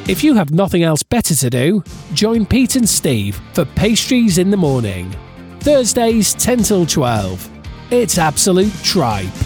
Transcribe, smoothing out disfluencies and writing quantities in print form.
If you have nothing else better to do, join Pete and Steve for Pastries in the Morning. Thursdays 10 till 12. It's absolute tripe.